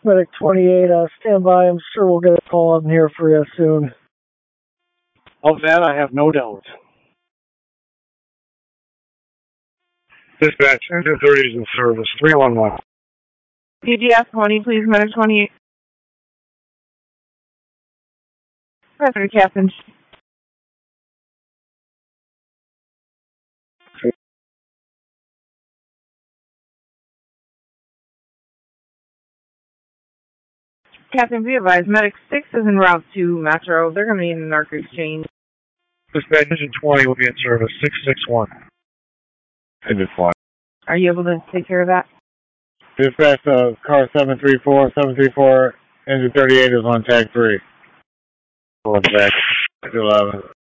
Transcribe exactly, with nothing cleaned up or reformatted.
Medic twenty-eight, uh, stand by. I'm sure we'll get a call in here for you soon. Of that, I have no doubt. Dispatch, engine thirty is in service, three one one. P G F twenty, please, Medic twenty-eight. Present, Captain. Captain, be advised, Medic six is en route to Metro. They're going to need a narco exchange. Dispatch, engine twenty will be in service, six six one. Engine fly. Are you able to take care of that? Dispatch, uh, car seven three four, seven three four, engine thirty-eight is on tag three. Going back to eleven.